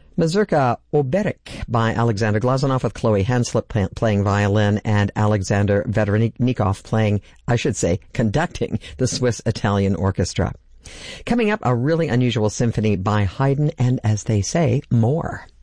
Mazurka Oberek by Alexander Glazunov with Chloe Hanslip playing violin and Alexander Vedernikov conducting the Swiss-Italian Orchestra. Coming up, a really unusual symphony by Haydn and, as they say, more.